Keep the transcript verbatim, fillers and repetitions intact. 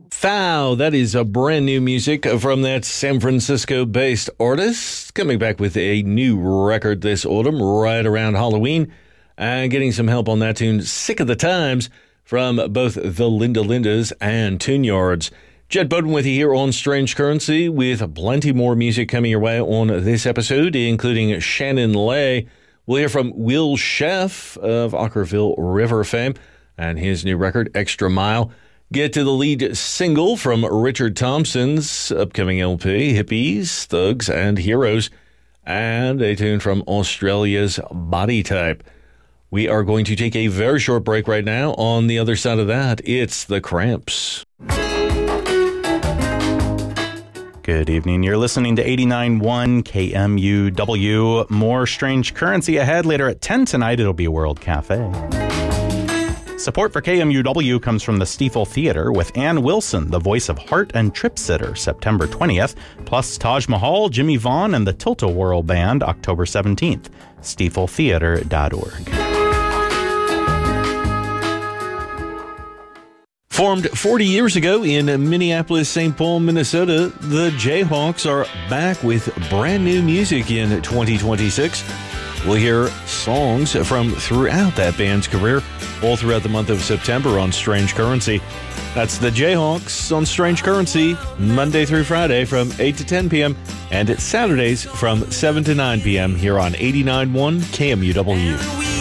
Fow, that is a brand new music from that San Francisco-based artist, coming back with a new record this autumn, right around Halloween, and getting some help on that tune, Sick of the Times, from both the Linda Lindas and Tune Yards. Jed Bowden with you here on Strange Currency, with plenty more music coming your way on this episode, including Shannon Lay. We'll hear from Will Sheff of Ockerville River fame and his new record, Extra Mile. Get to the lead single from Richard Thompson's upcoming L P, Hippies, Thugs, and Heroes, and a tune from Australia's Body Type. We are going to take a very short break right now. On the other side of that, it's The Cramps. Good evening. You're listening to eighty-nine point one K M U W. More Strange Currency ahead. Later at ten tonight, it'll be World Cafe. Support for K M U W comes from the Stiefel Theater with Ann Wilson, the voice of Heart and Trip Sitter, September twentieth, plus Taj Mahal, Jimmy Vaughn, and the Tilt-A-Whirl Band, October seventeenth. stiefel theater dot org. Formed forty years ago in Minneapolis, Saint Paul, Minnesota, the Jayhawks are back with brand new music in twenty twenty-six. We'll hear songs from throughout that band's career, all throughout the month of September on Strange Currency. That's the Jayhawks on Strange Currency, Monday through Friday from eight to ten p.m. and Saturdays from seven to nine p.m. here on eighty-nine point one K M U W.